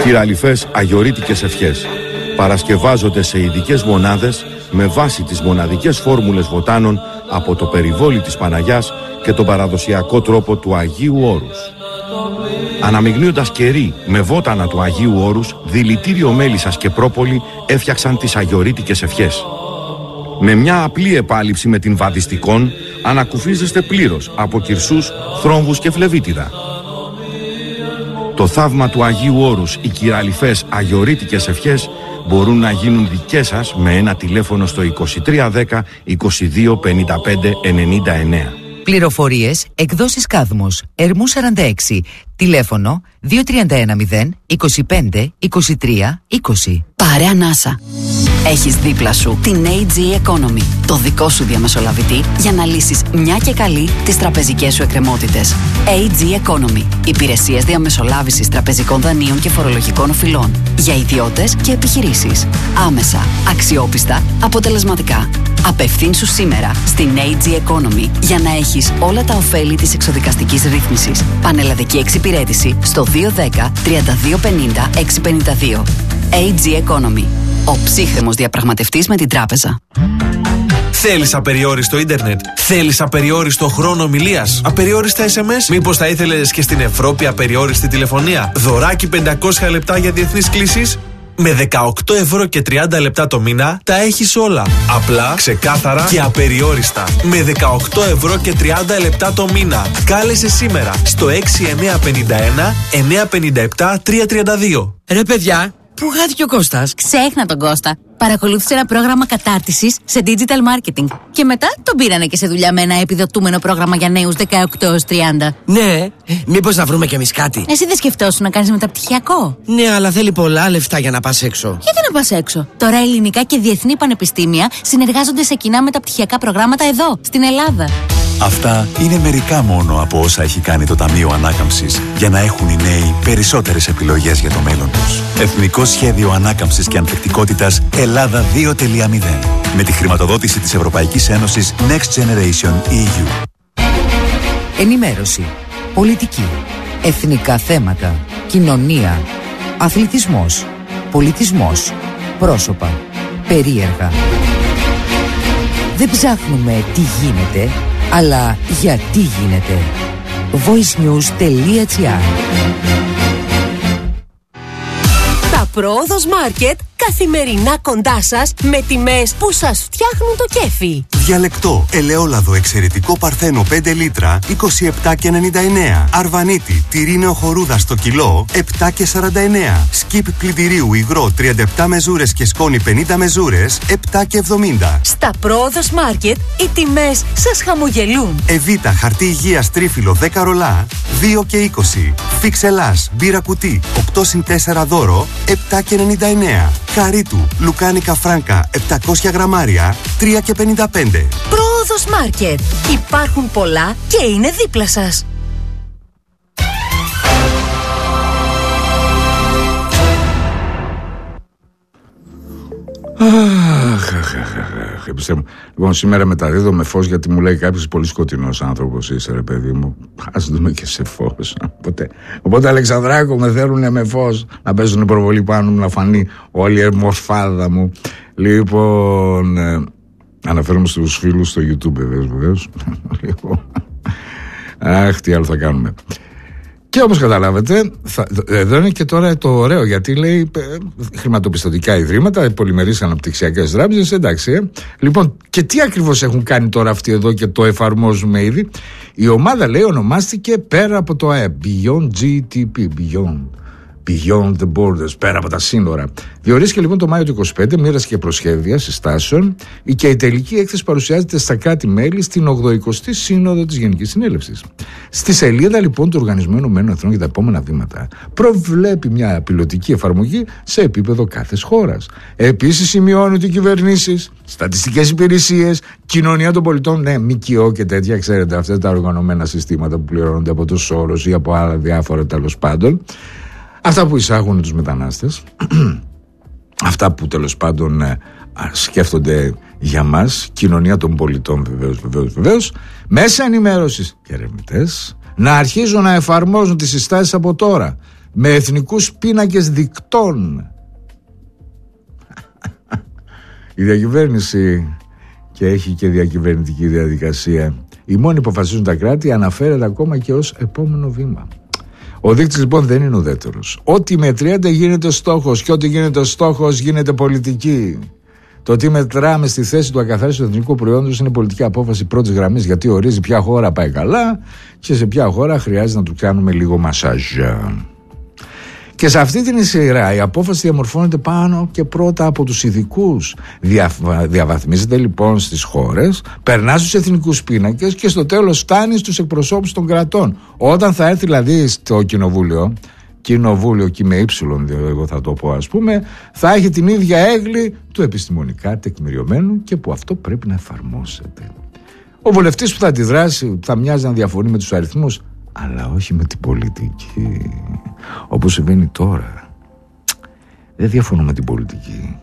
Κυραλιφές αγιορείτικες ευχές παρασκευάζονται σε ειδικές μονάδες με βάση τις μοναδικές φόρμουλες βοτάνων από το περιβόλι της Παναγιάς και τον παραδοσιακό τρόπο του Αγίου Όρους. Αναμειγνύοντας κερί με βότανα του Αγίου Όρους, δηλητήριο μέλισσας και πρόπολη έφτιαξαν τις αγιορείτικες ευχές. Με μια απλή επάλυψη με την βαδιστικόν ανακουφίζεστε πλήρως από κυρσούς, θρόμβους και φλεβίτιδα. Το θαύμα του Αγίου Όρους, οι κυραλιφές αγιορείτικες ευχές μπορούν να γίνουν δικές σας με ένα τηλέφωνο στο 2310 22 55 99. Πληροφορίες, εκδόσεις Κάδμος, Ερμού 46, τηλέφωνο 2310 25 23 20. Πάρε ανάσα. Έχεις δίπλα σου την AG Economy, το δικό σου διαμεσολαβητή για να λύσεις μια και καλή τις τραπεζικές σου εκκρεμότητες. AG Economy, υπηρεσίες διαμεσολάβησης τραπεζικών δανείων και φορολογικών οφειλών για ιδιώτες και επιχειρήσεις. Άμεσα, αξιόπιστα, αποτελεσματικά. Απευθύνσου σήμερα στην AG Economy για να έχεις όλα τα ωφέλη της εξοδικαστικής ρύθμισης. Πανελλαδική εξυπηρέτηση στο 210 32 50 652. AG Economy. Ο ψύχρεμος διαπραγματευτής με την τράπεζα. Θέλεις απεριόριστο ίντερνετ? Θέλεις απεριόριστο χρόνο ομιλίας? Απεριόριστα SMS? Μήπως θα ήθελες και στην Ευρώπη απεριόριστη τηλεφωνία? Δωράκι 500 λεπτά για διεθνείς κλήσεις? Με 18 ευρώ και 30 λεπτά το μήνα τα έχεις όλα. Απλά, ξεκάθαρα και απεριόριστα. Με 18 ευρώ και 30 λεπτά το μήνα. Κάλεσε σήμερα στο 6951 957 332. Ρε παιδιά, πού χάθηκε ο Κώστας? Ξέχνα τον Κώστα. Παρακολούθησε ένα πρόγραμμα κατάρτισης σε digital marketing. Και μετά τον πήρανε και σε δουλειά με ένα επιδοτούμενο πρόγραμμα για νέους 18-30. Ναι, μήπως να βρούμε κι εμείς κάτι? Εσύ δεν σκεφτόσουν να κάνεις μεταπτυχιακό? Ναι, αλλά θέλει πολλά λεφτά για να πας έξω. Γιατί να πας έξω? Τώρα ελληνικά και διεθνή πανεπιστήμια συνεργάζονται σε κοινά μεταπτυχιακά προγράμματα εδώ, στην Ελλάδα. Αυτά είναι μερικά μόνο από όσα έχει κάνει το Ταμείο Ανάκαμψης για να έχουν οι νέοι περισσότερες επιλογές για το μέλλον τους. Εθνικό Σχέδιο Ανάκαμψης και Ανθεκτικότητας Ελλάδα 2.0. Με τη χρηματοδότηση της Ευρωπαϊκής Ένωσης Next Generation EU. Ενημέρωση, πολιτική, εθνικά θέματα, κοινωνία, αθλητισμός, πολιτισμός, πρόσωπα, περίεργα. Δεν ψάχνουμε τι γίνεται, αλλά γιατί γίνεται. voicenews.gr. Τα Πρόοδος Μάρκετ καθημερινά κοντά σας με τιμές που σας φτιάχνουν το κέφι. Διαλεκτό, ελαιόλαδο εξαιρετικό παρθένο 5 λίτρα 27,99. Αρβανίτη, τυρί νεοχορούδα στο κιλό 7,49. Σκιπ πλυντηρίου υγρό 37 μεζούρες και σκόνη 50 μεζούρες 7,70. Στα Πρόοδος Μάρκετ οι τιμές σας χαμογελούν. Εβίτα χαρτί υγείας τρίφυλλο 10 ρολά 2,20. Φίξ Ελλάς μπύρα κουτί 8+4 δώρο 7,99. Καρίτου, λουκάνικα φράνκα 700 γραμμάρια 3,55. Πρόοδος Μάρκετ. Υπάρχουν πολλά και είναι δίπλα σας. Λοιπόν, σήμερα μεταδίδω με φως γιατί μου λέει κάποιος πολύ σκοτεινός άνθρωπος είσαι, ρε παιδί μου. Ας δούμε και σε φως. Οπότε Αλεξανδράκο, με θέλουνε με φως να παίζουν προβολή πάνω μου, να φανεί όλη η ερμορφάδα μου. Λοιπόν, αναφέρομαι στους φίλους στο YouTube, βεβαίως. Αχ, τι άλλο θα κάνουμε. Και όπως καταλάβετε, εδώ είναι και τώρα το ωραίο, γιατί λέει χρηματοπιστωτικά ιδρύματα, πολυμερείς αναπτυξιακές τράπεζες, εντάξει. Λοιπόν, και τι ακριβώς έχουν κάνει τώρα αυτοί εδώ και το εφαρμόζουμε ήδη? Η ομάδα, λέει, ονομάστηκε πέρα από το ΑΕΠ, Beyond GTP, Beyond the Borders, πέρα από τα σύνορα. Διορίστηκε λοιπόν το Μάιο του 25, μοίρασε προσχέδια συστάσεων και η τελική έκθεση παρουσιάζεται στα κράτη-μέλη στην 80η Σύνοδο της Γενικής Συνέλευσης. Στη σελίδα λοιπόν του Οργανισμού Ηνωμένων Εθνών για τα επόμενα βήματα προβλέπει μια πιλωτική εφαρμογή σε επίπεδο κάθε χώρας. Επίσης σημειώνουν ότι οι κυβερνήσεις, στατιστικές υπηρεσίες, κοινωνία των πολιτών, ναι, ΜΚΟ και τέτοια, ξέρετε, αυτά τα οργανωμένα συστήματα που πληρώνονται από το Σόρος ή από άλλα διάφορα τέλος πάντων. Αυτά που εισάγουν τους μετανάστες, αυτά που τέλος πάντων σκέφτονται για μας, κοινωνία των πολιτών βεβαίως, μέσα ενημέρωσης και ερευνητές, να αρχίζουν να εφαρμόζουν τις συστάσεις από τώρα. με εθνικούς πίνακες δικτών. Η διακυβέρνηση, και έχει και διακυβερνητική διαδικασία, οι μόνοι που αποφασίζουν τα κράτη, αναφέρεται ακόμα και ως επόμενο βήμα. Ο δείκτης λοιπόν δεν είναι ουδέτερος. Ό,τι μετριέται γίνεται στόχος, και ό,τι γίνεται στόχος γίνεται πολιτική. Το τι μετράμε στη θέση του ακαθάριστου εθνικού προϊόντος είναι πολιτική απόφαση πρώτης γραμμής, γιατί ορίζει ποια χώρα πάει καλά και σε ποια χώρα χρειάζεται να του κάνουμε λίγο μασάζ. Και σε αυτή την σειρά η απόφαση διαμορφώνεται πάνω και πρώτα από τους ειδικούς. Διαβαθμίζεται λοιπόν στις χώρες, περνά στους εθνικούς πίνακες και στο τέλος φτάνει στους εκπροσώπους των κρατών. Όταν θα έρθει δηλαδή στο κοινοβούλιο και με ύψιλον, εγώ θα το πω ας πούμε, θα έχει την ίδια έγκλη του επιστημονικά τεκμηριωμένου και που αυτό πρέπει να εφαρμόσεται. Ο βουλευτής που θα αντιδράσει θα μοιάζει να διαφωνεί με τους αριθμούς, αλλά όχι με την πολιτική, όπως συμβαίνει τώρα. Δεν διαφωνώ με την πολιτική.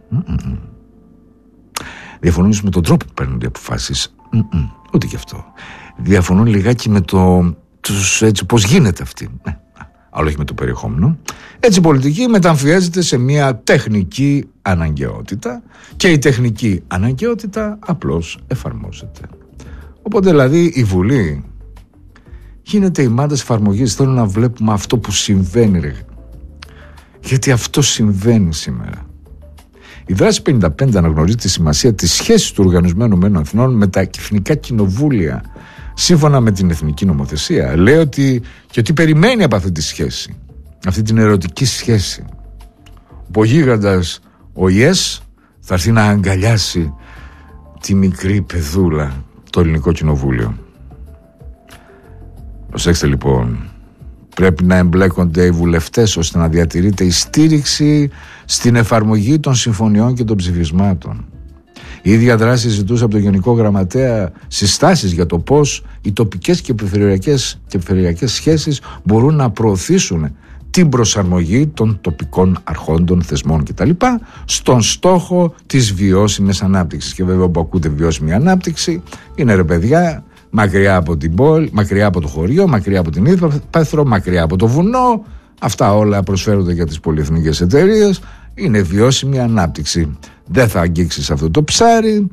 Διαφωνώ με τον τρόπο που παίρνουν οι αποφάσεις. Ούτε και αυτό. Διαφωνώ λιγάκι με έτσι πώς γίνεται αυτή. Αλλά όχι με το περιεχόμενο. Έτσι η πολιτική μεταμφιέζεται σε μια τεχνική αναγκαιότητα και η τεχνική αναγκαιότητα απλώς εφαρμόζεται. Οπότε δηλαδή η Βουλή γίνεται η μάντας εφαρμογής. Θέλω να βλέπουμε αυτό που συμβαίνει, ρε. Γιατί αυτό συμβαίνει σήμερα. Η δράση 55 αναγνωρίζει τη σημασία της σχέσης του Οργανισμένου Εθνών με τα εθνικά κοινοβούλια. Σύμφωνα με την εθνική νομοθεσία, λέει ότι και τι περιμένει από αυτή τη σχέση, αυτή την ερωτική σχέση. Ο γίγαντας ο ΙΕΣ θα έρθει να αγκαλιάσει τη μικρή παιδούλα, το ελληνικό κοινοβούλιο. Προσέξτε λοιπόν, πρέπει να εμπλέκονται οι βουλευτές ώστε να διατηρείται η στήριξη στην εφαρμογή των συμφωνιών και των ψηφισμάτων. Η ίδια δράση ζητούσε από τον Γενικό Γραμματέα συστάσεις για το πώς οι τοπικές και περιφερειακές σχέσεις μπορούν να προωθήσουν την προσαρμογή των τοπικών αρχόντων, θεσμών κτλ. Στον στόχο της βιώσιμης ανάπτυξης. Και βέβαια που ακούτε βιώσιμη ανάπτυξη είναι, ρε παιδιά, μακριά από την πόλη, μακριά από το χωριό, μακριά από την ύπαιθρο, μακριά από το βουνό. Αυτά όλα προσφέρονται για τις πολυεθνικές εταιρείες. Είναι βιώσιμη ανάπτυξη. Δεν θα αγγίξεις αυτό το ψάρι,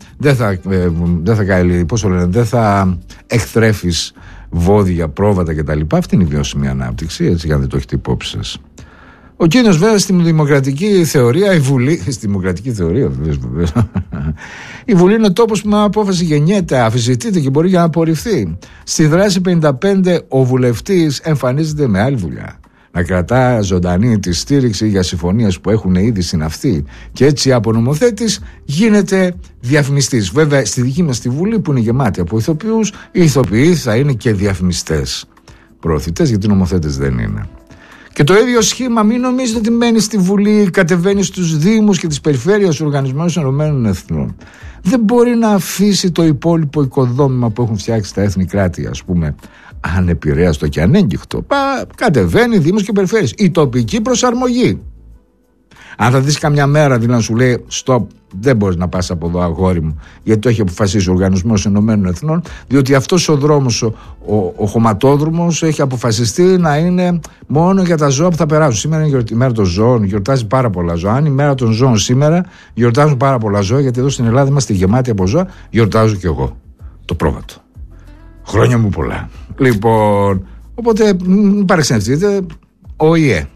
δεν θα εκθρέφεις βόδια, πρόβατα κτλ. Αυτή είναι η βιώσιμη ανάπτυξη, έτσι, για να δεν το έχετε υπόψη σας. Ο κύριος βέβαια στη δημοκρατική θεωρία, η Βουλή, στη δημοκρατική θεωρία βεβαίως, η Βουλή είναι ο τόπος που με απόφαση γεννιέται, αμφισβητείται και μπορεί να απορριφθεί. Στη δράση 55 ο βουλευτής εμφανίζεται με άλλη δουλειά. Να κρατά ζωντανή τη στήριξη για συμφωνίες που έχουν ήδη συναυθεί και έτσι από νομοθέτης γίνεται διαφημιστής. Βέβαια στη δική μας τη Βουλή που είναι γεμάτη από ηθοποιούς, οι ηθοποιοί θα είναι και διαφημιστές, προωθητές, γιατί νομοθέτες δεν είναι. Και το ίδιο σχήμα μην νομίζετε ότι μένει στη Βουλή, κατεβαίνει στους Δήμους και τις περιφέρειες του Οργανισμένου Ενωμένων Εθνών. Δεν μπορεί να αφήσει το υπόλοιπο οικοδόμημα που έχουν φτιάξει τα έθνη κράτη, ας πούμε, ανεπηρέαστο και ανέγκυχτο. Κατεβαίνει Δήμους και περιφέρειες. Η τοπική προσαρμογή. Αν θα δεις καμιά μέρα δηλαδή να σου λέει stop, δεν μπορείς να πας από εδώ, αγόρι μου, γιατί το έχει αποφασίσει ο Οργανισμός Ενωμένων Εθνών, διότι αυτός ο δρόμος, ο χωματόδρομος, έχει αποφασιστεί να είναι μόνο για τα ζώα που θα περάσουν. Σήμερα είναι η μέρα των ζώων, γιορτάζει πάρα πολλά ζώα. Αν η μέρα των ζώων σήμερα, γιορτάζουν πάρα πολλά ζώα, γιατί εδώ στην Ελλάδα είμαστε γεμάτοι από ζώα, γιορτάζω κι εγώ. Το πρόβατο. Χρόνια μου πολλά. Λοιπόν, οπότε μην παρεξενευτείτε, ο ΙΕ.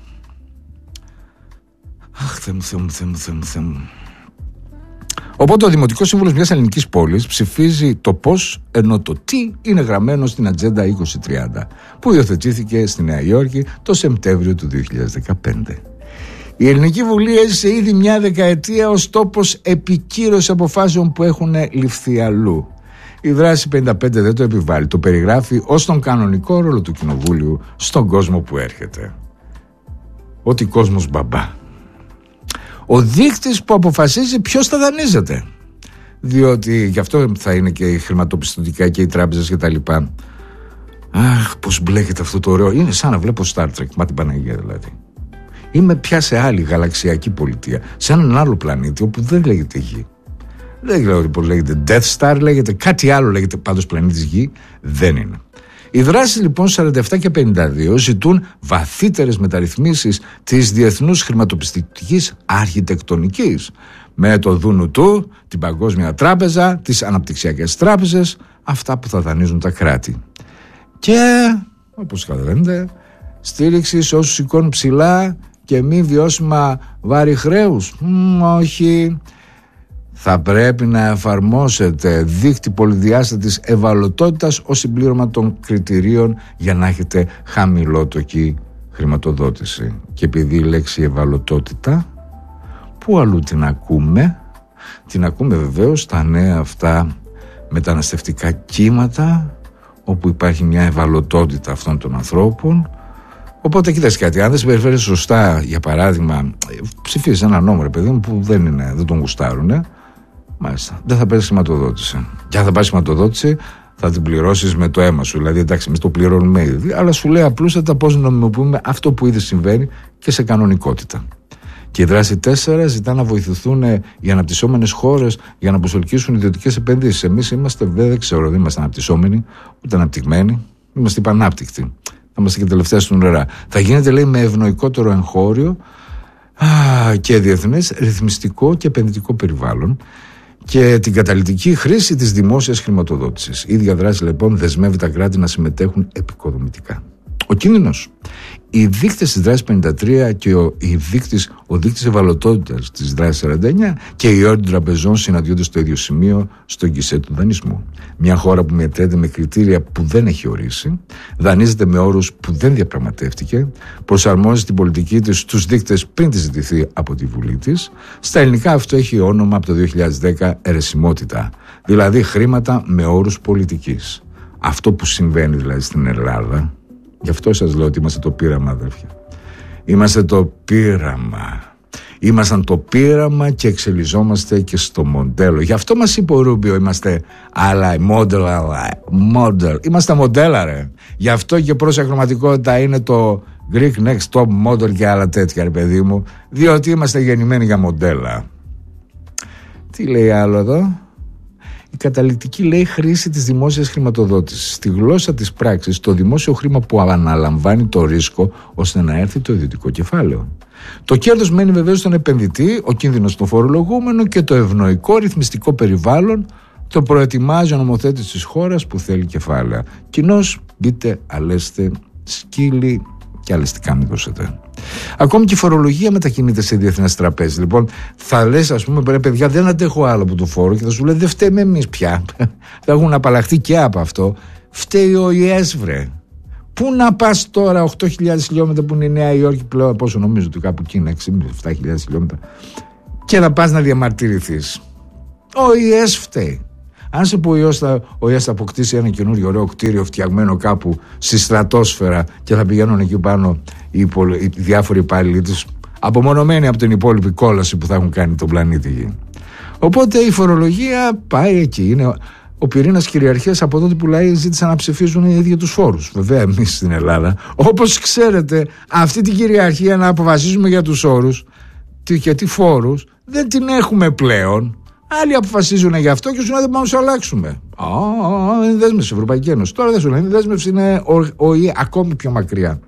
Αχ, Θεέ μου. Οπότε ο Δημοτικός Σύμβουλος μιας ελληνικής πόλης ψηφίζει το πώς, ενώ το τι είναι γραμμένο στην Ατζέντα 2030, που υιοθετήθηκε στη Νέα Υόρκη το Σεπτέμβριο του 2015. Η Ελληνική Βουλή έζησε ήδη μια δεκαετία ως τόπος επικύρωσης αποφάσεων που έχουν ληφθεί αλλού. Η δράση 55 δεν το επιβάλλει, το περιγράφει ως τον κανονικό ρόλο του Κοινοβούλιου στον κόσμο που έρχεται. Ότι κόσμος μπαμπά. Ο δείκτης που αποφασίζει ποιος θα δανείζεται. Διότι γι' αυτό θα είναι και οι χρηματοπιστωτικά και οι τράπεζες κτλ. Αχ, πως μπλέκεται αυτό το ωραίο. Είναι σαν να βλέπω Star Trek, μα την Παναγία δηλαδή. Είμαι πια σε άλλη γαλαξιακή πολιτεία, σε έναν άλλο πλανήτη όπου δεν λέγεται Γη. Δεν ξέρω πώς λέγεται Death Star, λέγεται κάτι άλλο, λέγεται πάντως πλανήτης Γη. Δεν είναι. Οι δράσεις λοιπόν 47 και 52 ζητούν βαθύτερες μεταρρυθμίσεις της διεθνούς χρηματοπιστωτικής αρχιτεκτονικής, με το δούνου του, την Παγκόσμια Τράπεζα, τις αναπτυξιακές τράπεζες, αυτά που θα δανείζουν τα κράτη. Και, όπως καταλαβαίνετε, στήριξη σε όσους σηκώνουν ψηλά και μη βιώσιμα βάρη χρέους. Όχι. Θα πρέπει να εφαρμόσετε δίκτυ πολυδιάστατης ευαλωτότητας ως συμπλήρωμα των κριτηρίων για να έχετε χαμηλότοκη χρηματοδότηση. Και επειδή η λέξη ευαλωτότητα, πού αλλού την ακούμε? Την ακούμε βεβαίως στα νέα αυτά μεταναστευτικά κύματα, όπου υπάρχει μια ευαλωτότητα αυτών των ανθρώπων. Οπότε κοίταξε κάτι, αν δεν συμπεριφέρεσαι σωστά, για παράδειγμα, ψηφίζεις έναν νόμο, ρε παιδί μου, που δεν τον γουστάρουνε, μάλιστα, δεν θα πάρεις χρηματοδότηση. Και αν θα πάρεις χρηματοδότηση, θα την πληρώσεις με το αίμα σου. Δηλαδή, εντάξει, εμείς το πληρώνουμε ήδη, αλλά σου λέει απλούστατα πώς νομιμοποιούμε αυτό που ήδη συμβαίνει και σε κανονικότητα. Και η δράση 4 ζητά να βοηθηθούν οι αναπτυσσόμενες χώρες για να προσελκύσουν ιδιωτικές επενδύσεις. Εμείς είμαστε, βέβαια, δεν ξέρω, δεν είμαστε αναπτυσσόμενοι, ούτε αναπτυγμένοι, είμαστε υπανάπτυκτοι. Θα είμαστε και τελευταία στην ουρά. Θα γίνεται, λέει, με ευνοϊκότερο εγχώριο και διεθνές ρυθμιστικό και επενδυτικό περιβάλλον και την καταλυτική χρήση της δημόσιας χρηματοδότησης. Η ίδια δράση λοιπόν δεσμεύει τα κράτη να συμμετέχουν επικοδομητικά. Ο κίνδυνος. Οι δείκτες της δράσης 53 και ο δείκτης ευαλωτότητας της δράσης 49 και οι όροι των τραπεζών συναντιόνται στο ίδιο σημείο, στο γκισέ του δανεισμού. Μια χώρα που μετρέται με κριτήρια που δεν έχει ορίσει, δανείζεται με όρους που δεν διαπραγματεύτηκε, προσαρμόζει την πολιτική της στους δείκτες πριν τη ζητηθεί από τη Βουλή της. Στα ελληνικά αυτό έχει όνομα από το 2010 αιρεσιμότητα, δηλαδή χρήματα με όρους πολιτικής. Αυτό που συμβαίνει δηλαδή στην Ελλάδα. Γι' αυτό σας λέω ότι είμαστε το πείραμα, αδέρφια. Είμαστε το πείραμα. Ήμασταν το πείραμα και εξελιζόμαστε και στο μοντέλο. Γι' αυτό μας είπε ο Ρούμπιο, είμαστε model. Είμαστε μοντέλα, ρε. Γι' αυτό και προς ακροματικότητα είναι το Greek Next Top Model και άλλα τέτοια, ρε παιδί μου. Διότι είμαστε γεννημένοι για μοντέλα. Τι λέει άλλο εδώ? Η καταλυτική, λέει, χρήση της δημόσιας χρηματοδότησης. Στη γλώσσα της πράξης, το δημόσιο χρήμα που αναλαμβάνει το ρίσκο ώστε να έρθει το ιδιωτικό κεφάλαιο. Το κέρδος μένει βεβαίως στον επενδυτή, ο κίνδυνος στον φορολογούμενο και το ευνοϊκό ρυθμιστικό περιβάλλον το προετοιμάζει ο νομοθέτης της χώρας που θέλει κεφάλαια. Κοινώς, μπείτε, αλέστε, σκύλοι και αλεστικά μην δώσετε. Ακόμη και η φορολογία μετακινείται σε διεθνές τραπέζι. Λοιπόν, θα λες, ας πούμε, παιδιά, δεν αντέχω άλλο από το φόρο, και θα σου λέει, δεν φταίμε εμείς πια. Θα έχουν απαλλαχθεί και από αυτό. Φταίει ο ΙΕΣ, βρε. Πού να πας τώρα, 8.000 χιλιόμετρα που είναι η Νέα Υόρκη πλέον, πόσο νομίζω ότι κάπου εκεί είναι, 6.000-7.000 χιλιόμετρα, και να πας να διαμαρτυρηθείς. Ο ΙΕΣ φταίει. Αν σε πω ο ΙΕΣ θα αποκτήσει ένα καινούριο ωραίο κτίριο φτιαγμένο κάπου στη στρατόσφαιρα και θα πηγαίνουν εκεί πάνω οι διάφοροι υπάλληλοι τους, απομονωμένοι από την υπόλοιπη κόλαση που θα έχουν κάνει τον πλανήτη Γη. Οπότε η φορολογία πάει εκεί. Είναι ο πυρήνας κυριαρχίας από τότε που λαοί ζήτησαν να ψηφίζουν οι ίδιοι τους φόρους. Βέβαια, εμείς στην Ελλάδα, όπως ξέρετε, αυτή την κυριαρχία να αποφασίζουμε για τους όρους και τι φόρους δεν την έχουμε πλέον. Άλλοι αποφασίζουν για αυτό και σου λένε δεν πάμε να σου αλλάξουμε. Είναι δέσμευση Ευρωπαϊκή Ένωση. Τώρα δεν σου λένε, η δέσμευση είναι ακόμη πιο μακριά.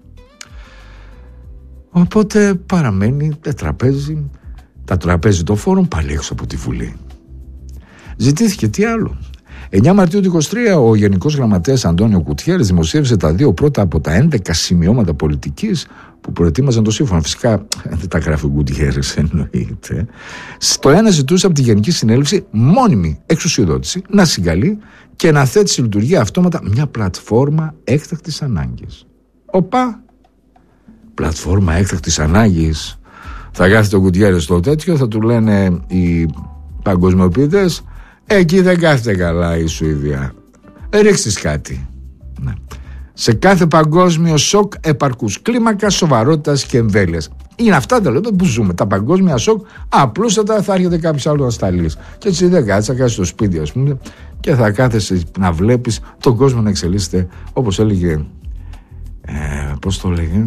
Οπότε παραμένει τα τραπέζι των φόρων πάλι έξω από τη Βουλή. Ζητήθηκε τι άλλο? 9 Μαρτίου του 2023 ο Γενικός Γραμματέας Αντώνιο Κουτιέρης δημοσίευσε τα 2 πρώτα από τα 11 σημειώματα πολιτικής που προετοίμαζαν το σύμφωνο. Φυσικά δεν τα γράφει ο Κουτιέρης, εννοείται. Στο ένα ζητούσε από τη Γενική Συνέλευση μόνιμη εξουσιοδότηση να συγκαλεί και να θέτει σε λειτουργία αυτόματα μια πλατφόρμα έκτακτης ανάγκης. Οπα! Πλατφόρμα έκτακτης ανάγκης. Θα κάθεται ο Κουτιέρης στο τέτοιο, θα του λένε οι παγκοσμιοποιητές, εκεί δεν κάθεται καλά η Σουηδία. Ρίξεις κάτι. Ναι. Σε κάθε παγκόσμιο σοκ επαρκούς κλίμακας, σοβαρότητας και εμβέλειας. Είναι αυτά τα λέμε που ζούμε. Τα παγκόσμια σοκ, απλούστατα θα έρχεται κάποιος άλλο να στα λύσει. Και έτσι δεν κάτσεις, θα κάτσεις στο σπίτι, ας πούμε, και θα κάθεσαι να βλέπεις τον κόσμο να εξελίσσεται, όπως έλεγε. Πώς το λέγε,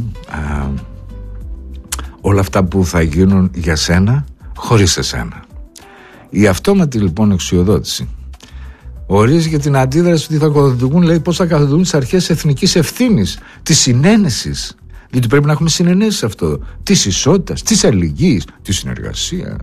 όλα αυτά που θα γίνουν για σένα χωρίς εσένα. Η αυτόματη λοιπόν εξουσιοδότηση. Ορίζει και την αντίδραση ότι θα καθοδηγούν, λέει, πώς θα καθοδηγούν τις αρχές εθνικής ευθύνης, της συνένεσης. Διότι πρέπει να έχουμε συνενέσει σε αυτό. Της ισότητας, της αλληλεγγύης, της συνεργασίας.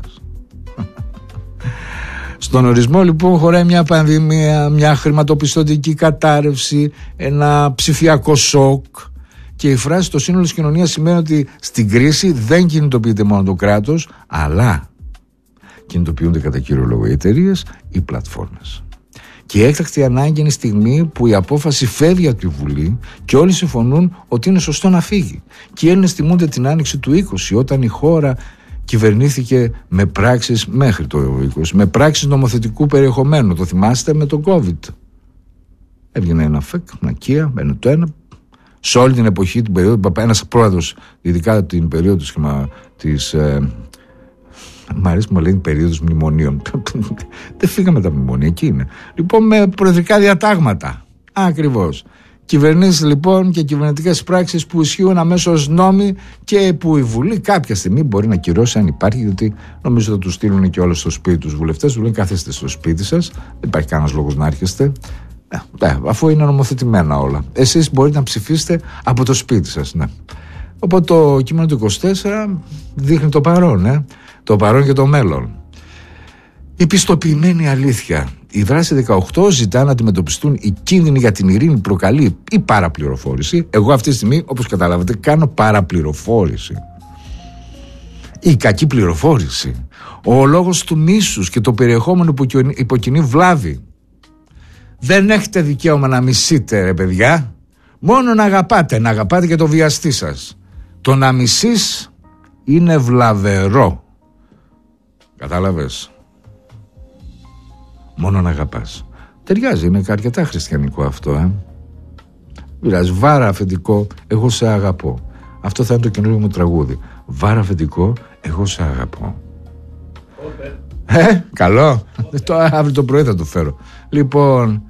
Στον ορισμό λοιπόν χωράει μια πανδημία, μια χρηματοπιστωτική κατάρρευση, ένα ψηφιακό σοκ. Και η φράση «το σύνολο της κοινωνίας» σημαίνει ότι στην κρίση δεν κινητοποιείται μόνο το κράτος, αλλά κινητοποιούνται κατά κύριο λόγο οι εταιρείες, οι πλατφόρμες. Και η έκτακτη ανάγκη είναι η στιγμή που η απόφαση φεύγει από τη Βουλή και όλοι συμφωνούν ότι είναι σωστό να φύγει. Και οι Έλληνες θυμούνται την άνοιξη του 20, όταν η χώρα κυβερνήθηκε με πράξεις μέχρι το 20, με πράξεις νομοθετικού περιεχομένου. Το θυμάστε με το COVID. Έβγαινε ένα ΦΕΚ, ένα ΚΙΑ, ένα το ένα. Σε όλη την εποχή, την περίοδο, ένας πρόεδρος, ειδικά την περίοδο της μ' αρέσει που μου λένε περίοδος μνημονίων. Δεν φύγαμε τα μνημονία, εκεί είναι. Λοιπόν, με προεδρικά διατάγματα. Ακριβώς. Κυβερνήσεις λοιπόν και κυβερνητικές πράξεις που ισχύουν αμέσως νόμοι και που η Βουλή κάποια στιγμή μπορεί να κυρώσει αν υπάρχει, γιατί νομίζω θα τους στείλουν και όλους στο σπίτι τους βουλευτές. Του λένε καθίστε στο σπίτι σας, δεν υπάρχει κανένας λόγος να έρχεστε. Αφού είναι νομοθετημένα όλα. Εσείς μπορείτε να ψηφίσετε από το σπίτι σας. Ναι. Οπότε το κείμενο του 24 δείχνει το παρόν, το παρόν και το μέλλον. Η πιστοποιημένη αλήθεια. Η δράση 18 ζητά να αντιμετωπιστούν οι κίνδυνοι για την ειρήνη που προκαλεί η παραπληροφόρηση. Εγώ αυτή τη στιγμή, όπως καταλάβατε, κάνω παραπληροφόρηση. Η κακή πληροφόρηση. Ο λόγος του μίσους και το περιεχόμενο που υποκινεί βλάβη. Δεν έχετε δικαίωμα να μισείτε, ρε παιδιά. Μόνο να αγαπάτε και το βιαστή σας. Το να μισείς είναι βλαβερό. Κατάλαβες? Μόνο να αγαπάς. Ταιριάζει, είναι αρκετά χριστιανικό αυτό, Πειράζει, βάρα αφεντικό, εγώ σε αγαπώ. Αυτό θα είναι το καινούργιο μου τραγούδι. Βάρα αφεντικό, εγώ σε αγαπώ. Καλό. Αύριο το πρωί θα το φέρω. Λοιπόν,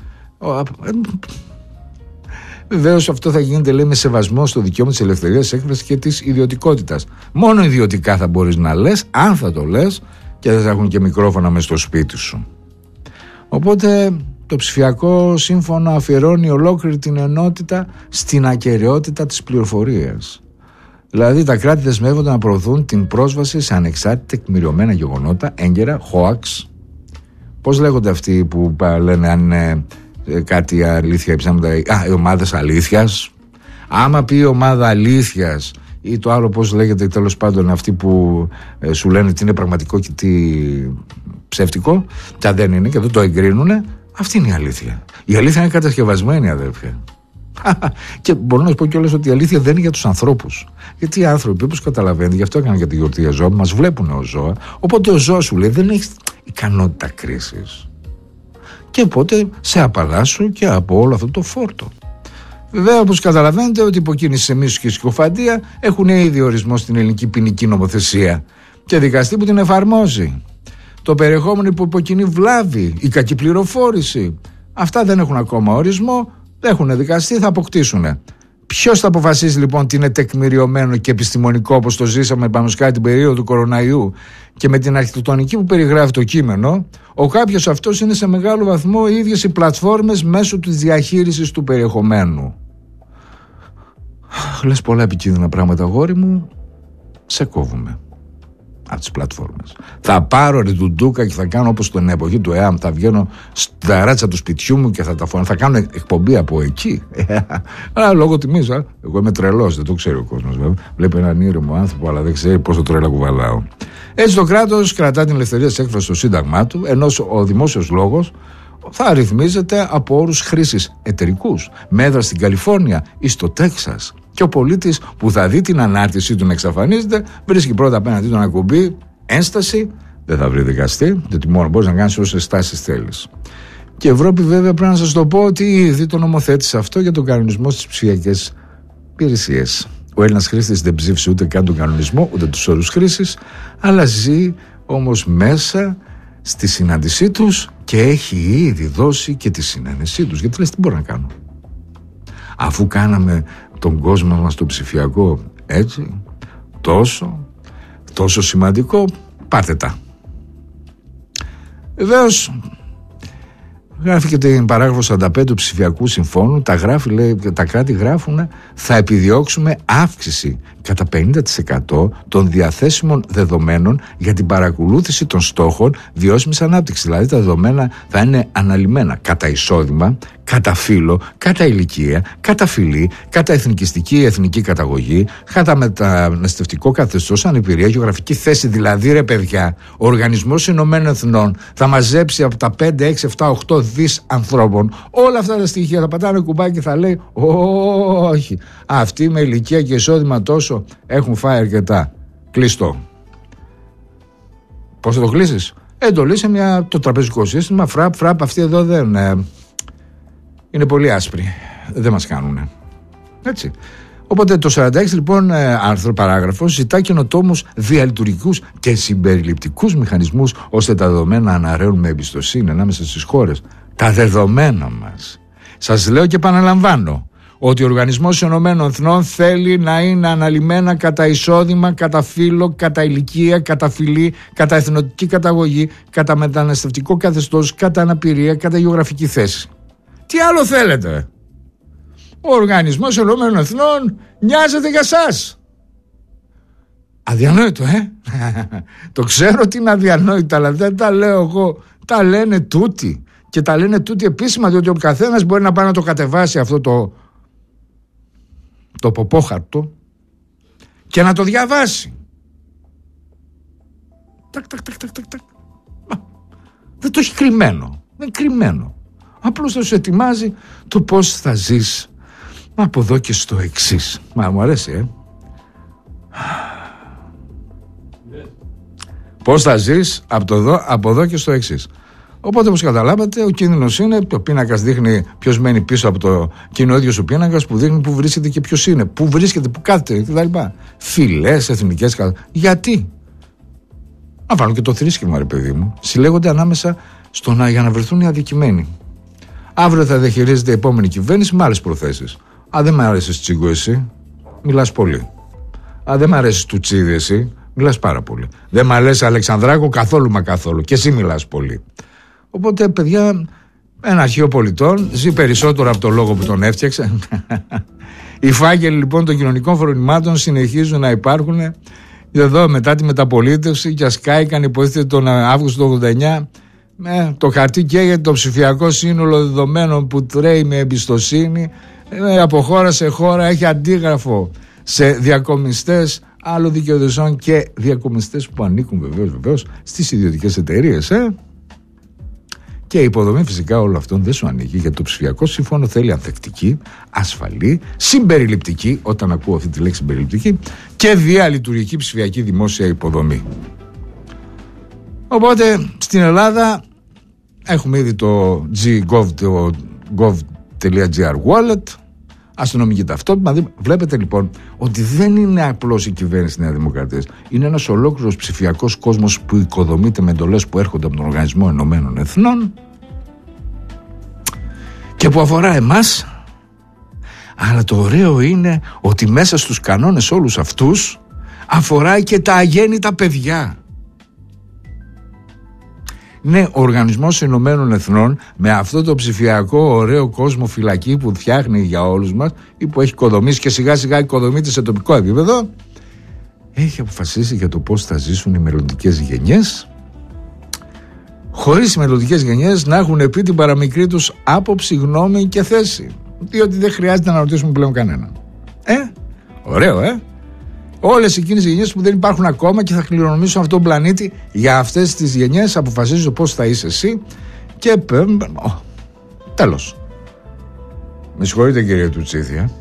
βεβαίως αυτό θα γίνεται, λέει, με σεβασμό στο δικαίωμα της ελευθερίας της έκφρασης και της ιδιωτικότητας. Μόνο ιδιωτικά θα μπορείς να λες, αν θα το λες, και δεν θα έχουν και μικρόφωνα μες στο σπίτι σου. Οπότε το ψηφιακό σύμφωνο αφιερώνει ολόκληρη την ενότητα στην ακεραιότητα της πληροφορίας. Δηλαδή τα κράτη δεσμεύονται να προωθούν την πρόσβαση σε ανεξάρτητα τεκμηριωμένα γεγονότα, έγκαιρα, hoax. Πώς λέγονται αυτοί που λένε αν είναι κάτι αλήθεια, οι ομάδες αλήθειας. Άμα πει η ομάδα αλήθειας ή το άλλο πώς λέγεται, τέλος πάντων αυτοί που σου λένε τι είναι πραγματικό και τι ψεύτικο, και δεν είναι και δεν το εγκρίνουνε, αυτή είναι η αλήθεια. Η αλήθεια είναι κατασκευασμένη, αδέρφια. Και μπορώ να σου πω κιόλας ότι η αλήθεια δεν είναι για τους ανθρώπους. Γιατί οι άνθρωποι, όπως καταλαβαίνετε, γι' αυτό έκανα και τη γιορτή για ζώα, μας βλέπουν ως ζώα. Οπότε ο ζώος σου λέει δεν έχει ικανότητα κρίσης. Και οπότε σε απαλλάσσω και από όλο αυτό το φόρτο. Βέβαια, όπως καταλαβαίνετε, ότι υποκίνηση σε μίσος και συκοφαντία έχουν ήδη ορισμό στην ελληνική ποινική νομοθεσία και δικαστή που την εφαρμόζει. Το περιεχόμενο που υποκινεί βλάβη, η κακή πληροφόρηση, αυτά δεν έχουν ακόμα ορισμό, έχουν δικαστεί, θα αποκτήσουν. Ποιος θα αποφασίσει λοιπόν τι είναι τεκμηριωμένο και επιστημονικό, όπως το ζήσαμε επανωσκά την περίοδο του κοροναϊού και με την αρχιτεκτονική που περιγράφει το κείμενο? Ο κάποιος αυτός είναι σε μεγάλο βαθμό οι ίδιες οι πλατφόρμες μέσω της διαχείρισης του περιεχομένου. Λες πολλά επικίνδυνα πράγματα, αγόρι μου, σε κόβουμε από τις πλατφόρμες. Θα πάρω ρε ντουντούκα και θα κάνω όπως την εποχή του ΕΑΜ, θα βγαίνω στα ράτσα του σπιτιού μου και θα κάνω εκπομπή από εκεί. Αλλά λόγω τιμής, εγώ είμαι τρελός, δεν το ξέρει ο κόσμος βέβαια. Βλέπει έναν ήρεμο άνθρωπο, αλλά δεν ξέρει πόσο τρέλα κουβαλάω. Έτσι το κράτος κρατά την ελευθερία της έκφρασης στο σύνταγμά του, ενώ ο δημόσιος λόγος θα ρυθμίζεται από όρους χρήσης εταιρικούς, με έδρα στην Καλιφόρνια ή στο Τέξας. Και ο πολίτης που θα δει την ανάρτησή του να εξαφανίζεται, βρίσκει πρώτα απέναντί του ένα κουμπί, ένσταση, δεν θα βρει δικαστή, γιατί μόνο μπορείς να κάνεις όσες στάσεις θέλεις. Και η Ευρώπη, βέβαια, πρέπει να σας το πω ότι ήδη το νομοθέτησε αυτό για τον κανονισμό στις ψηφιακές υπηρεσίες. Ο Έλληνας χρήστης δεν ψήφισε ούτε καν τον κανονισμό, ούτε τους όρους χρήσης, αλλά ζει όμως μέσα στη συνάντησή τους και έχει ήδη δώσει και τη συνένεσή τους. Γιατί λες, τι μπορώ να κάνω? Αφού κάναμε τον κόσμο μας το ψηφιακό έτσι, τόσο σημαντικό, πάρτε τα. Βεβαίως, Γράφει και την παράγραφο 45 του ψηφιακού συμφώνου. Τα κράτη γράφουν, θα επιδιώξουμε αύξηση κατά 50% των διαθέσιμων δεδομένων για την παρακολούθηση των στόχων βιώσιμης ανάπτυξης. Δηλαδή τα δεδομένα θα είναι αναλυμένα κατά εισόδημα, κατά φύλο, κατά ηλικία, κατά φυλή, κατά εθνική καταγωγή, κατά μεταναστευτικό καθεστώς, ανεπηρία, γεωγραφική θέση. Δηλαδή, ρε παιδιά, ο Οργανισμός Ηνωμένων Εθνών θα μαζέψει από τα 5, 6, 7, 8 δις ανθρώπων όλα αυτά τα στοιχεία. Θα πατάνε κουμπάκι και θα λέει, όχι, αυτοί με ηλικία και εισόδημα τόσο έχουν φάει αρκετά. Κλειστό. Πώς θα το κλείσεις? Το λύσει το τραπεζικό σύστημα. Φραπ, αυτοί εδώ δεν είναι πολύ άσπροι. Δεν μας κάνουνε. Έτσι. Οπότε το 46 λοιπόν άρθρο παράγραφος ζητά καινοτόμους διαλειτουργικούς και συμπεριληπτικούς μηχανισμούς ώστε τα δεδομένα να αναραίουν με εμπιστοσύνη ανάμεσα στις χώρες. Τα δεδομένα μας. Σας λέω και επαναλαμβάνω ότι ο Οργανισμός Ηνωμένων Εθνών θέλει να είναι αναλυμένα κατά εισόδημα, κατά φύλο, κατά ηλικία, κατά φυλή, κατά εθνοτική καταγωγή, κατά μεταναστευτικό καθεστώς, κατά αναπηρία, κατά γεωγραφική θέση. Τι άλλο θέλετε? Ο Οργανισμός Ηνωμένων Εθνών νοιάζεται για σας. Αδιανόητο, Το ξέρω ότι είναι αδιανόητο, αλλά δεν τα λέω εγώ. Τα λένε τούτοι. Και τα λένε τούτοι επίσημα, διότι ο καθένας μπορεί να πάει να το κατεβάσει αυτό το ποπόχαρτο και να το διαβάσει. Τακ. Δεν το έχει κρυμμένο. Δεν είναι κρυμμένο. Απλώς θα σου ετοιμάζει το πώς θα ζεις από εδώ και στο εξής. Μου αρέσει, Πώς θα ζεις από εδώ και στο εξής. Οπότε, όπως καταλάβατε, ο κίνδυνος είναι, ο πίνακας δείχνει ποιος μένει πίσω από το, και είναι ο ίδιος ο πίνακας που δείχνει που βρίσκεται και ποιος είναι, που βρίσκεται, που κάθεται κτλ. Φυλές, εθνικές. Γιατί? Να βάλουν και το θρήσκευμα, ρε παιδί μου. Συλλέγονται ανάμεσα για να βρεθούν οι αδικημένοι. Αύριο θα διαχειρίζεται η επόμενη κυβέρνηση με άλλες προθέσεις. Αν δεν μ' αρέσει Τσίγκο εσύ, μιλάς πολύ. Αν δεν μ' αρέσει Τουτσίδη εσύ, μιλάς πάρα πολύ. Δεν μ' αρέσει Αλεξανδράκο καθόλου μα καθόλου. Και εσύ μιλάς πολύ. Οπότε, παιδιά, ένα αρχείο πολιτών ζει περισσότερο από το λόγο που τον έφτιαξε. Οι φάκελοι λοιπόν των κοινωνικών φρονημάτων συνεχίζουν να υπάρχουν. Εδώ μετά τη μεταπολίτευση και ασκάηκαν, υποτίθεται τον Αύγουστο του 89. Το χαρτί καίγεται, το ψηφιακό σύνολο δεδομένων που τρέει με εμπιστοσύνη από χώρα σε χώρα έχει αντίγραφο σε διακομιστές άλλων δικαιοδοσιών και διακομιστές που ανήκουν βεβαίως στις ιδιωτικές εταιρείες. Και η υποδομή φυσικά όλων αυτών δεν σου ανήκει, γιατί το ψηφιακό σύμφωνο θέλει ανθεκτική, ασφαλή, συμπεριληπτική, όταν ακούω αυτή τη λέξη συμπεριληπτική, και διαλειτουργική ψηφιακή δημόσια υποδομή. Οπότε στην Ελλάδα έχουμε ήδη το gov.gr wallet, αστυνομική ταυτότητα. Βλέπετε λοιπόν ότι δεν είναι απλώς η κυβέρνηση της Νέας Δημοκρατίας. Είναι ένας ολόκληρος ψηφιακός κόσμος που οικοδομείται με εντολές που έρχονται από τον Οργανισμό Ηνωμένων Εθνών και που αφορά εμάς. Αλλά το ωραίο είναι ότι μέσα στους κανόνες όλους αυτούς αφορά και τα αγέννητα παιδιά. Ναι, ο Οργανισμός Ηνωμένων Εθνών με αυτό το ψηφιακό ωραίο κόσμο φυλακή που φτιάχνει για όλους μας ή που έχει οικοδομήσει και σιγά σιγά οικοδομείται σε τοπικό επίπεδο, έχει αποφασίσει για το πώς θα ζήσουν οι μελλοντικές γενιές, χωρίς οι μελλοντικές γενιές να έχουν πει την παραμικρή τους άποψη, γνώμη και θέση, διότι δεν χρειάζεται να ρωτήσουμε πλέον κανέναν. Ωραίο, Όλες εκείνες οι γενιές που δεν υπάρχουν ακόμα και θα κληρονομήσουν αυτόν τον πλανήτη, για αυτές τις γενιές αποφασίζω πώς θα είσαι εσύ και τέλος. Με συγχωρείτε κύριε Τουτσίδη.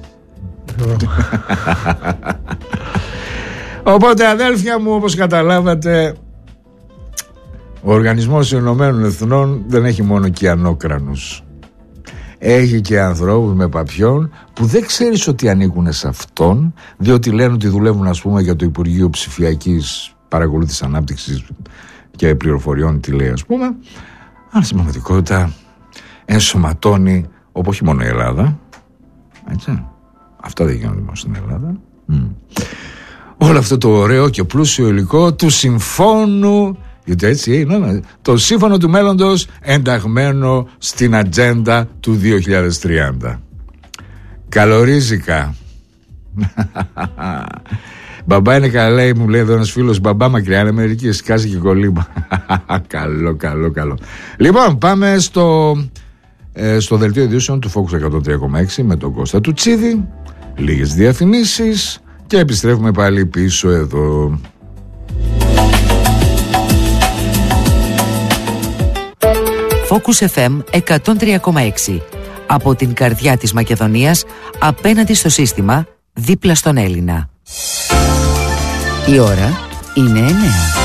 Οπότε αδέλφια μου, όπως καταλάβατε, ο Οργανισμός Ηνωμένων Εθνών δεν έχει μόνο κιανόκρανους. Έχει και ανθρώπους με παπιόν που δεν ξέρεις ότι ανήκουν σε αυτόν, διότι λένε ότι δουλεύουν, ας πούμε, για το Υπουργείο Ψηφιακής Παρακολούθησης Ανάπτυξης και Πληροφοριών, τι λέει, ας πούμε, αλλά στην πραγματικότητα ενσωματώνει, όπως όχι μόνο η Ελλάδα, έτσι, αυτά δεν γίνονται μόνο στην Ελλάδα, όλο αυτό το ωραίο και πλούσιο υλικό του Συμφώνου Γιατί έτσι είναι, το σύμφωνο του μέλλοντος ενταγμένο στην ατζέντα του 2030. Καλορίζικα. Μπαμπά είναι καλά, μου λέει εδώ ένας φίλος. Μπαμπά μακριά είναι μερική, σκάζει και κολύμπα. Καλό. Λοιπόν, πάμε στο δελτίο ειδήσεων του Focus 103,6 με τον Κώστα Τουτσίδη. Λίγες διαφημίσεις και επιστρέφουμε πάλι πίσω εδώ. Focus FM 103,6. Από την καρδιά της Μακεδονίας, απέναντι στο σύστημα, δίπλα στον Έλληνα. Η ώρα είναι 9.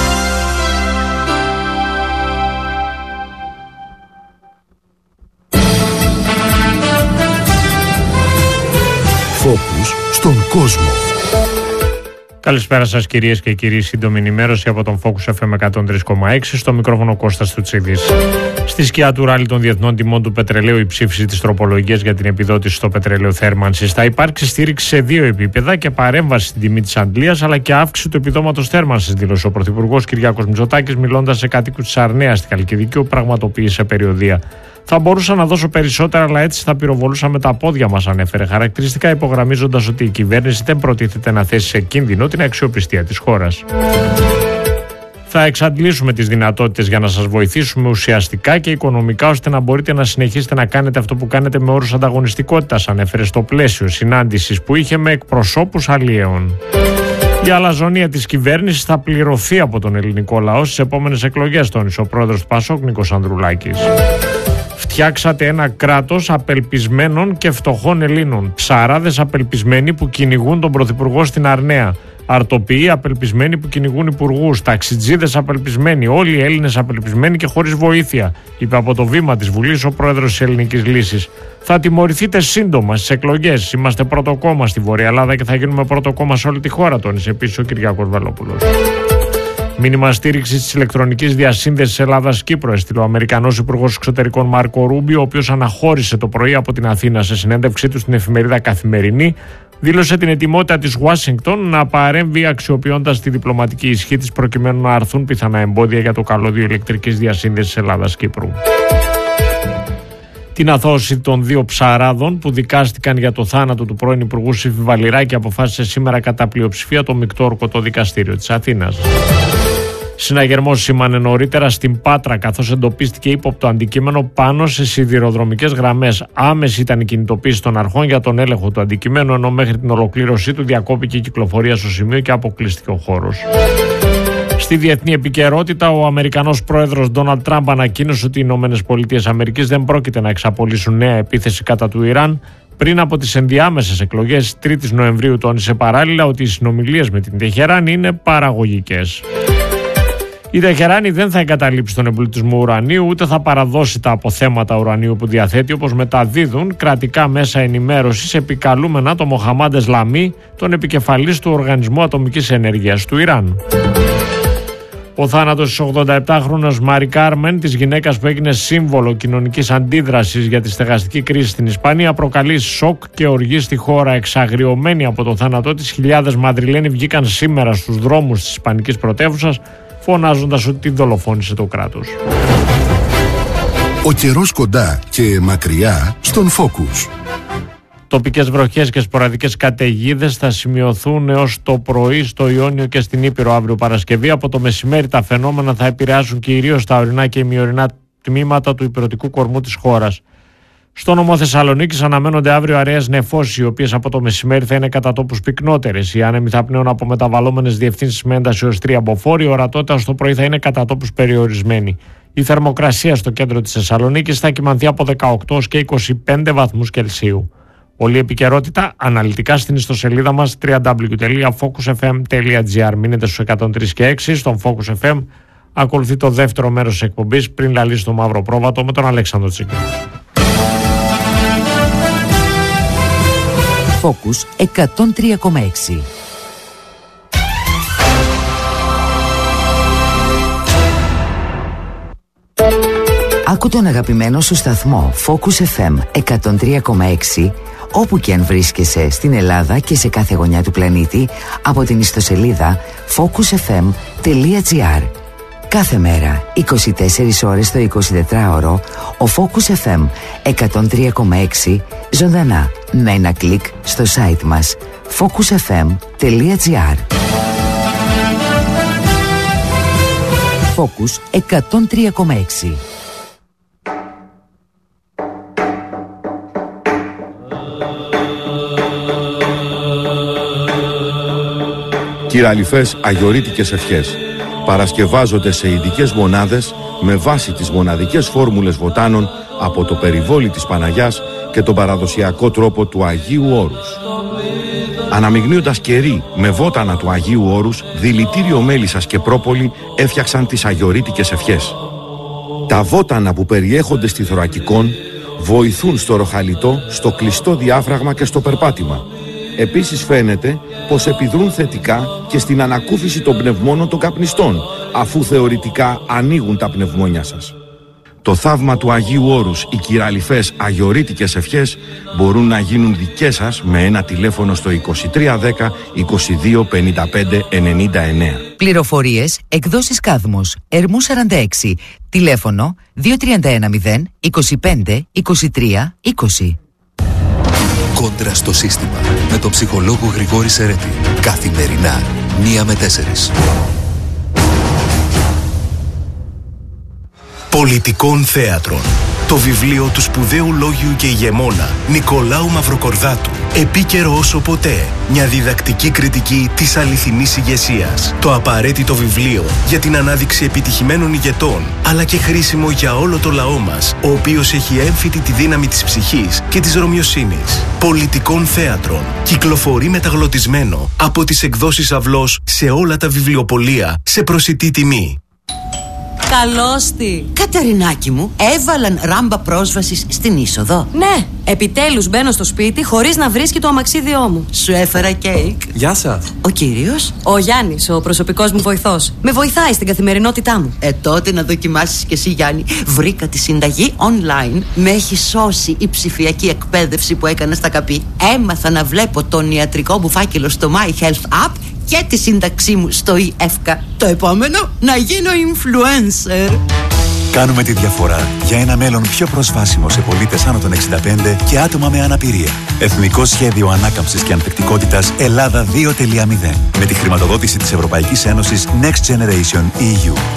Focus στον κόσμο. Καλησπέρα σας κυρίες και κύριοι, σύντομη ενημέρωση από τον Focus FM 103,6, στο μικρόφωνο Κώστας Τουτσίδης. Στη σκιά του ράλι των διεθνών τιμών του πετρελαίου, η ψήφιση της τροπολογίας για την επιδότηση στο πετρέλαιο θέρμανσης. Θα υπάρξει στήριξη σε δύο επίπεδα και παρέμβαση στην τιμή της αντλίας, αλλά και αύξηση του επιδόματος θέρμανσης, δήλωσε ο Πρωθυπουργός Κυριάκος Μητσοτάκης, μιλώντας σε κατοίκους της Αρνέας στη Χαλκιδική, όπου πραγματοποίησε περιοδεία. Θα μπορούσα να δώσω περισσότερα, αλλά έτσι θα πυροβολούσαμε τα πόδια μας, ανέφερε, χαρακτηριστικά υπογραμμίζοντας ότι η κυβέρνηση δεν προτίθεται να θέσει σε κίνδυνο την αξιοπιστία της χώρας. Θα εξαντλήσουμε τις δυνατότητες για να σας βοηθήσουμε ουσιαστικά και οικονομικά, ώστε να μπορείτε να συνεχίσετε να κάνετε αυτό που κάνετε με όρους ανταγωνιστικότητας, ανέφερε στο πλαίσιο συνάντησης που είχε με εκπροσώπους αλλιέων. Η αλαζονία της κυβέρνησης θα πληρωθεί από τον ελληνικό λαό στις επόμενες εκλογές, τόνισε ο πρόεδρος του ΠΑΣΟΚ Νίκος Ανδρουλάκης. Φτιάξατε ένα κράτος απελπισμένων και φτωχών Ελλήνων. Ψαράδες απελπισμένοι που κυνηγούν τον Πρωθυπουργό στην Αρνέα. Αρτοποιοί απελπισμένοι που κυνηγούν υπουργούς. Ταξιτζίδες απελπισμένοι. Όλοι οι Έλληνες απελπισμένοι και χωρίς βοήθεια, είπε από το βήμα της Βουλής ο πρόεδρος της Ελληνικής Λύσης. Θα τιμωρηθείτε σύντομα στις εκλογές. Είμαστε πρώτο κόμμα στη Βόρεια Ελλάδα και θα γίνουμε πρώτο κόμμα σε όλη τη χώρα, τόνισε επίσης ο Κυριάκος Βελόπουλος. Μήνυμα στήριξη της ηλεκτρονικής διασύνδεσης Ελλάδα-Κύπρου έστειλε ο Αμερικανός Υπουργός Εξωτερικών Μάρκο Ρούμπιο, ο οποίος αναχώρησε το πρωί από την Αθήνα. Σε συνέντευξή του στην εφημερίδα Καθημερινή, δήλωσε την ετοιμότητα της Ουάσιγκτον να παρέμβει αξιοποιώντας τη διπλωματική ισχύ της, προκειμένου να αρθούν πιθανά εμπόδια για το καλώδιο ηλεκτρικής διασύνδεσης Ελλάδα-Κύπρου. Την αθώωση των δύο ψαράδων που δικάστηκαν για το θάνατο του πρώην Υπουργού Σύφη Βαλιράκη αποφάσισε σήμερα κατά πλειοψηφία το μεικτό ορκωτό δικαστήριο της Αθήνας. Συναγερμός σήμανε νωρίτερα στην Πάτρα, καθώς εντοπίστηκε ύποπτο αντικείμενο πάνω σε σιδηροδρομικές γραμμές. Άμεση ήταν η κινητοποίηση των αρχών για τον έλεγχο του αντικειμένου, ενώ μέχρι την ολοκλήρωσή του διακόπηκε η κυκλοφορία στο σημείο και αποκλείστηκε ο χώρος. Στη διεθνή επικαιρότητα, ο Αμερικανός πρόεδρος Ντόναλντ Τραμπ ανακοίνωσε ότι οι ΗΠΑ δεν πρόκειται να εξαπολύσουν νέα επίθεση κατά του Ιράν πριν από τις ενδιάμεσες εκλογές 3ης Νοεμβρίου. Τόνισε παράλληλα ότι οι συνομιλίες με την Τεχεράνη είναι παραγωγικές. Η Τεχεράνη δεν θα εγκαταλείψει τον εμπλουτισμό ουρανίου, ούτε θα παραδώσει τα αποθέματα ουρανίου που διαθέτει, όπως μεταδίδουν κρατικά μέσα ενημέρωσης επικαλούμενα το Μοχαμάντ Εσλαμί, τον επικεφαλής του Οργανισμού Ατομικής Ενέργειας του Ιράν. Ο θάνατος της 87χρονης Μάρι Κάρμεν, της γυναίκας που έγινε σύμβολο κοινωνικής αντίδρασης για τη στεγαστική κρίση στην Ισπανία, προκαλεί σοκ και οργή στη χώρα. Εξαγριωμένοι από το θάνατό της, χιλιάδες Μαδριλένοι βγήκαν σήμερα στους δρόμους της ισπανικής πρωτεύουσας, φωνάζοντας ότι την δολοφόνησε το κράτος. Ο καιρός κοντά και μακριά στον Focus. Τοπικές βροχές και σποραδικές καταιγίδες θα σημειωθούν έως το πρωί στο Ιόνιο και στην Ήπειρο αύριο Παρασκευή. Από το μεσημέρι τα φαινόμενα θα επηρεάσουν κυρίως τα ορεινά και ημιορεινά τμήματα του υπηρετικού κορμού της χώρας. Στο νομό Θεσσαλονίκης αναμένονται αύριο αραιές νεφώσεις, οι οποίες από το μεσημέρι θα είναι κατά τόπους πυκνότερες. Οι άνεμοι θα πνέουν από μεταβαλλόμενες διευθύνσεις με ένταση ως 3 μποφόρ. Η ορατότητα στο πρωί θα είναι κατά τόπους περιορισμένη. Η θερμοκρασία στο κέντρο της Θεσσαλονίκης θα κυμανθεί από 18 και 25 βαθμούς Κελσίου. Όλη η επικαιρότητα αναλυτικά στην ιστοσελίδα μας www.focusfm.gr. Μείνετε στους 103 και 6 στον Focus FM. Ακολουθεί το δεύτερο μέρος της εκπομπής πριν λαλήσει το μαύρο πρόβατο με τον Αλέξανδρο Τσίκλο. Focus 103,6. Άκου τον αγαπημένο σου σταθμό Focus FM 103,6 όπου και αν βρίσκεσαι στην Ελλάδα και σε κάθε γωνιά του πλανήτη από την ιστοσελίδα focusfm.gr. Κάθε μέρα, 24 ώρες το 24ωρο, ο Focus FM 103,6 ζωντανά με ένα κλικ στο site μας focusfm.gr. Focus 103,6. Κυραλιφές αγιορείτικες ευχές παρασκευάζονται σε ειδικές μονάδες με βάση τις μοναδικές φόρμουλες βοτάνων από το περιβόλι της Παναγιάς και τον παραδοσιακό τρόπο του Αγίου Όρους. Αναμειγνύοντας κερί με βότανα του Αγίου Όρους, δηλητήριο μέλισσας και πρόπολη έφτιαξαν τις αγιορείτικες ευχές. Τα βότανα που περιέχονται στη θωρακικόν βοηθούν στο ροχαλιτό, στο κλειστό διάφραγμα και στο περπάτημα. Επίσης φαίνεται πως επιδρούν θετικά και στην ανακούφιση των πνευμόνων των καπνιστών, αφού θεωρητικά ανοίγουν τα πνευμόνια σας. Το θαύμα του Αγίου Όρους, οι κυραλιφές αγιορείτικες ευχές μπορούν να γίνουν δικές σας με ένα τηλέφωνο στο 2310 22 55 99. Πληροφορίες, εκδόσεις Κάδμος, Ερμού 46, τηλέφωνο 2310 25 23 20. Κόντρα στο σύστημα με τον ψυχολόγο Γρηγόρη Σερέτη. Καθημερινά 1 με 4. Πολιτικών θέατρων. Το βιβλίο του σπουδαίου λόγιου και ηγεμόνα Νικολάου Μαυροκορδάτου. Επίκαιρο όσο ποτέ. Μια διδακτική κριτική της αληθινής ηγεσίας. Το απαραίτητο βιβλίο για την ανάδειξη επιτυχημένων ηγετών, αλλά και χρήσιμο για όλο το λαό μας, ο οποίος έχει έμφυτη τη δύναμη της ψυχής και της ρωμιοσύνης. Πολιτικών θέατρων. Κυκλοφορεί μεταγλωτισμένο από τις εκδόσεις Αυλός σε όλα τα βιβλιοπωλεία σε προσιτή τιμή. Καλώς τη. Κατερινάκι μου, έβαλαν ράμπα πρόσβασης στην είσοδο. Ναι, επιτέλους μπαίνω στο σπίτι χωρίς να βρίσκει το αμαξίδιό μου. Σου έφερα κέικ. Γεια σας. Ο κύριος? Ο Γιάννης, ο προσωπικός μου βοηθός. Με βοηθάει στην καθημερινότητά μου. Τότε να δοκιμάσεις κι εσύ, Γιάννη. Βρήκα τη συνταγή online. Με έχει σώσει η ψηφιακή εκπαίδευση που έκανα στα ΚΑΠΗ. Έμαθα να βλέπω τον ιατρικό μου φάκελο στο My Health App και τη σύνταξή μου στο ΕΦΚΑ. Το επόμενο, να γίνω influencer. Κάνουμε τη διαφορά για ένα μέλλον πιο προσβάσιμο σε πολίτες άνω των 65 και άτομα με αναπηρία. Εθνικό Σχέδιο Ανάκαμψης και Ανθεκτικότητας Ελλάδα 2.0. Με τη χρηματοδότηση της Ευρωπαϊκής Ένωσης Next Generation EU.